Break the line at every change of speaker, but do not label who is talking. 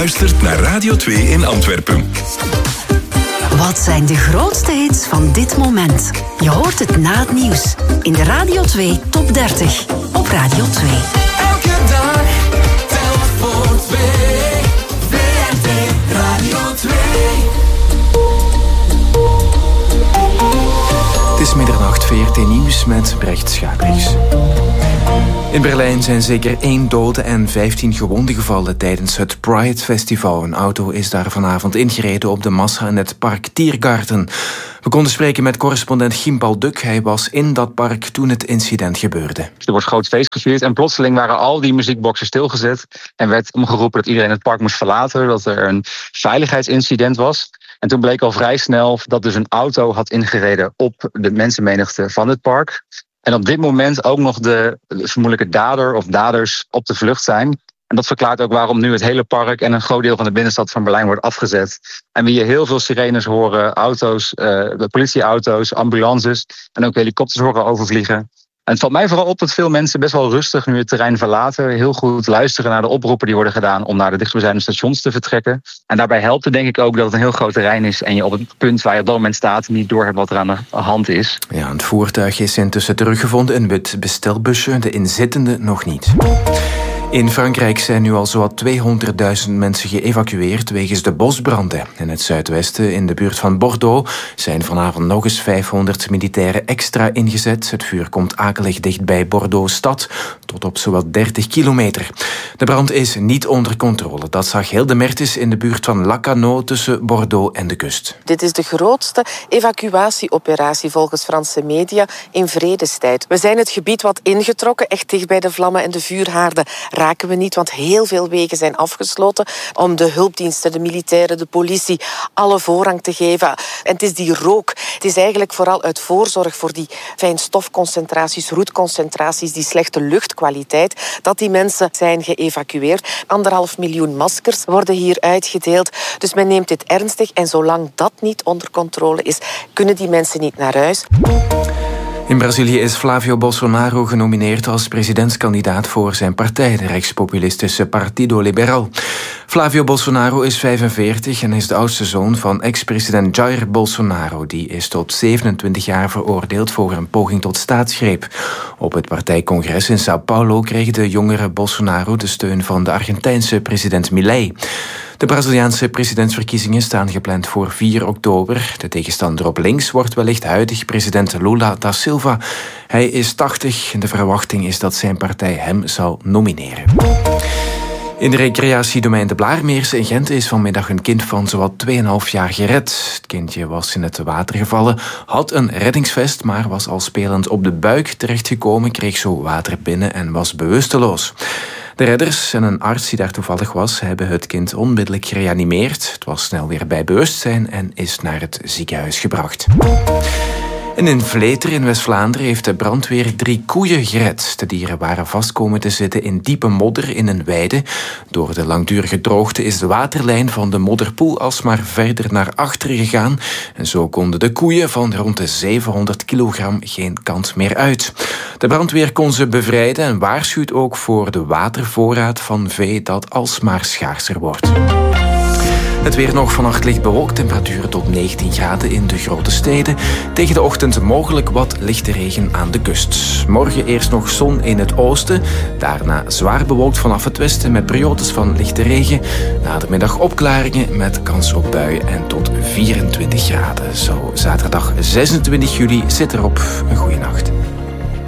luistert naar Radio 2 in Antwerpen.
Wat zijn de grootste hits van dit moment? Je hoort het na het nieuws in de Radio 2 Top 30 op Radio 2.
Elke dag telt voor 2. VRT Radio 2.
Het is middernacht, VRT Nieuws met Brecht Schaapers. In Berlijn zijn zeker 1 dode en 15 gewonden gevallen tijdens het Pride Festival. Een auto is daar vanavond ingereden op de massa in het park Tiergarten. We konden spreken met correspondent Gimbal Duk. Hij was in dat park toen het incident gebeurde.
Er wordt groot feest gevierd en plotseling waren al die muziekboxen stilgezet en werd omgeroepen dat iedereen het park moest verlaten, dat er een veiligheidsincident was. En toen bleek al vrij snel dat dus een auto had ingereden op de mensenmenigte van het park. En op dit moment ook nog de vermoedelijke dader of daders op de vlucht zijn. En dat verklaart ook waarom nu het hele park en een groot deel van de binnenstad van Berlijn wordt afgezet. En we hier heel veel sirenes horen, auto's, politieauto's, ambulances en ook helikopters horen overvliegen. En het valt mij vooral op dat veel mensen best wel rustig nu het terrein verlaten. Heel goed luisteren naar de oproepen die worden gedaan om naar de dichtstbijzijnde stations te vertrekken. En daarbij helpt het denk ik ook dat het een heel groot terrein is en je op het punt waar je op dat moment staat niet doorhebt wat er aan de hand is.
Ja, het voertuig is intussen teruggevonden, een wit bestelbusje, de inzittenden nog niet. In Frankrijk zijn nu al zowat 200.000 mensen geëvacueerd wegens de bosbranden. In het zuidwesten, in de buurt van Bordeaux, zijn vanavond nog eens 500 militairen extra ingezet. Het vuur komt akelig dicht bij Bordeaux-stad, tot op zowat 30 kilometer. De brand is niet onder controle. Dat zag Hilde Mertens in de buurt van Lacanau tussen Bordeaux en de kust.
Dit is de grootste evacuatieoperatie volgens Franse media in vredestijd. We zijn het gebied wat ingetrokken, echt dicht bij de vlammen en de vuurhaarden raken we niet, want heel veel wegen zijn afgesloten om de hulpdiensten, de militairen, de politie, alle voorrang te geven. En het is die rook. Het is eigenlijk vooral uit voorzorg voor die fijnstofconcentraties, roetconcentraties, die slechte luchtkwaliteit, dat die mensen zijn geëvacueerd. 1,5 miljoen maskers worden hier uitgedeeld. Dus men neemt dit ernstig en zolang dat niet onder controle is, kunnen die mensen niet naar huis.
In Brazilië is Flávio Bolsonaro genomineerd als presidentskandidaat voor zijn partij, de rechtspopulistische Partido Liberal. Flávio Bolsonaro is 45 en is de oudste zoon van ex-president Jair Bolsonaro. Die is tot 27 jaar veroordeeld voor een poging tot staatsgreep. Op het partijcongres in São Paulo kreeg de jongere Bolsonaro de steun van de Argentijnse president Milei. De Braziliaanse presidentsverkiezingen staan gepland voor 4 oktober. De tegenstander op links wordt wellicht huidig president Lula da Silva. Hij is 80 en de verwachting is dat zijn partij hem zal nomineren. In de recreatiedomein de Blaarmeerse in Gent is vanmiddag een kind van zowat 2,5 jaar gered. Het kindje was in het water gevallen, had een reddingsvest, maar was al spelend op de buik terechtgekomen, kreeg zo water binnen en was bewusteloos. De redders en een arts die daar toevallig was, hebben het kind onmiddellijk gereanimeerd. Het was snel weer bij bewustzijn en is naar het ziekenhuis gebracht. En in Vleter in West-Vlaanderen heeft de brandweer 3 koeien gered. De dieren waren vast komen te zitten in diepe modder in een weide. Door de langdurige droogte is de waterlijn van de modderpoel alsmaar verder naar achteren gegaan. En zo konden de koeien van rond de 700 kilogram geen kant meer uit. De brandweer kon ze bevrijden en waarschuwt ook voor de watervoorraad van vee dat alsmaar schaarser wordt. Het weer nog vannacht licht bewolkt, temperaturen tot 19 graden in de grote steden. Tegen de ochtend mogelijk wat lichte regen aan de kust. Morgen eerst nog zon in het oosten, daarna zwaar bewolkt vanaf het westen met periodes van lichte regen. Na de middag opklaringen met kans op buien en tot 24 graden. Zo zaterdag 26 juli zit erop. Een goeie nacht.